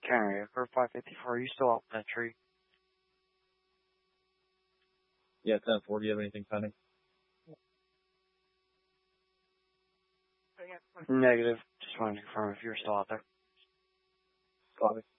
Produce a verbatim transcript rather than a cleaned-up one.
Area for five fifty-four. Are you still up in that tree? Yeah, ten four. Do you have anything pending? Negative. Just wanted to confirm if you're still out there. Copy.